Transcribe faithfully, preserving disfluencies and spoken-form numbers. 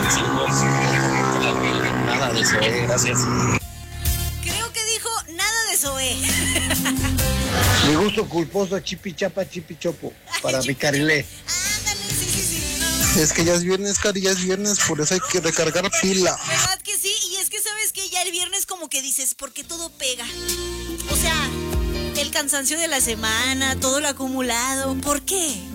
Nada de eso, eh, gracias. Creo que dijo nada de Zoé. Mi gusto culposo, chipichapa, chipichopo, para mi Carilé. Ándale, sí, sí, sí. Es que ya es viernes, Cari, ya es viernes, por eso hay que recargar pila. ¿Verdad que sí? Y es que sabes que ya el viernes como que dices, porque todo pega. O sea, el cansancio de la semana, todo lo acumulado. ¿Por qué?